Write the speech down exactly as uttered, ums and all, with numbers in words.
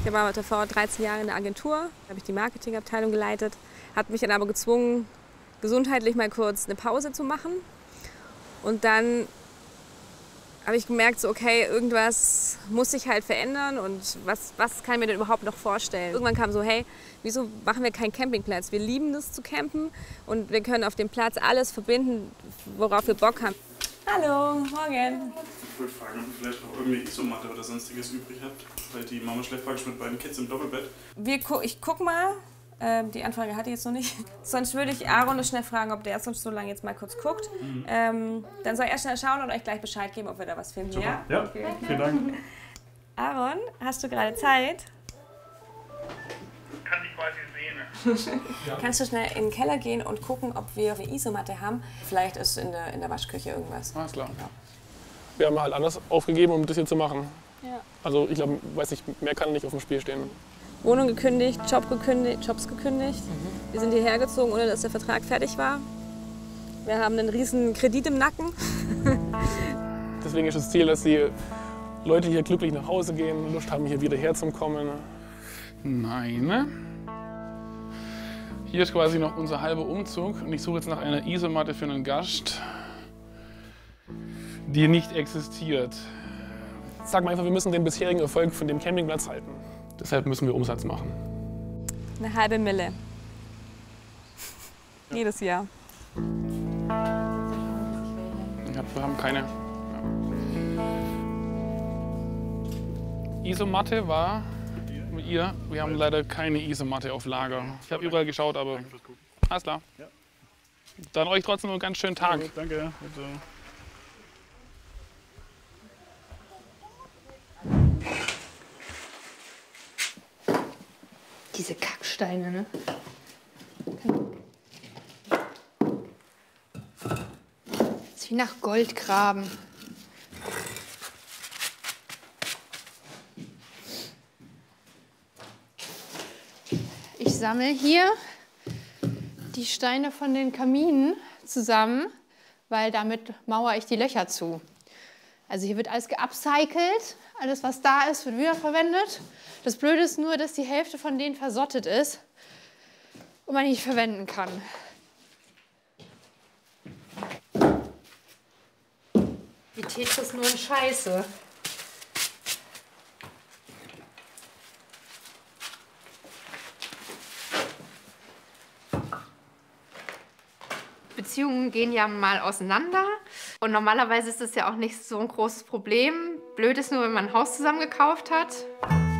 Ich war davor dreizehn Jahre in der Agentur, da habe ich die Marketingabteilung geleitet, hat mich dann aber gezwungen, gesundheitlich mal kurz eine Pause zu machen. Und dann habe ich gemerkt, so, okay, irgendwas muss sich halt verändern und was, was kann ich mir denn überhaupt noch vorstellen? Irgendwann kam so, hey, wieso machen wir keinen Campingplatz? Wir lieben es zu campen und wir können auf dem Platz alles verbinden, worauf wir Bock haben. Hallo, morgen. Ich wollte fragen, ob ihr vielleicht noch irgendwie Isomatte oder sonstiges übrig habt, weil die Mama schläft praktisch mit beiden Kids im Doppelbett. Wir gu ich guck mal. Ähm, die Anfrage hatte ich jetzt noch nicht. Sonst würde ich Aaron noch schnell fragen, ob der sonst so lange jetzt mal kurz guckt. Mhm. Ähm, dann soll er schnell schauen und euch gleich Bescheid geben, ob wir da was finden. Super. Ja, ja. Okay. Vielen Dank. Aaron, hast du gerade Zeit? Kann ich quasi sehen. Ja. Kannst du schnell in den Keller gehen und gucken, ob wir eine Isomatte haben? Vielleicht ist in der, in der Waschküche irgendwas. Alles klar. Ja. Wir haben halt alles aufgegeben, um das hier zu machen. Ja. Also ich glaube, weiß nicht, mehr kann nicht auf dem Spiel stehen. Wohnung gekündigt, Job gekündigt, Jobs gekündigt. Mhm. Wir sind hierher gezogen, ohne dass der Vertrag fertig war. Wir haben einen riesen Kredit im Nacken. Deswegen ist das Ziel, dass die Leute hier glücklich nach Hause gehen, Lust haben, hier wieder herzukommen. Nein. Hier ist quasi noch unser halber Umzug und ich suche jetzt nach einer Isomatte für einen Gast, die nicht existiert. Sag mal einfach, wir müssen den bisherigen Erfolg von dem Campingplatz halten. Deshalb müssen wir Umsatz machen. Eine halbe Mille. Jedes Jahr. Ja, wir haben keine. Ja. Isomatte war mit ihr. Wir haben leider keine Isomatte auf Lager. Ich habe überall geschaut, aber alles klar. Dann euch trotzdem noch einen ganz schönen Tag. Danke. Bitte. Diese Kacksteine, ne? Das ist wie nach Gold graben. Ich sammle hier die Steine von den Kaminen zusammen, weil damit mauere ich die Löcher zu. Also hier wird alles geupcycelt, alles was da ist, wird wiederverwendet. Das Blöde ist nur, dass die Hälfte von denen versottet ist und man nicht verwenden kann. Wie Tetris nur in Scheiße. Beziehungen gehen ja mal auseinander und normalerweise ist das ja auch nicht so ein großes Problem. Blöd ist nur, wenn man ein Haus zusammen gekauft hat.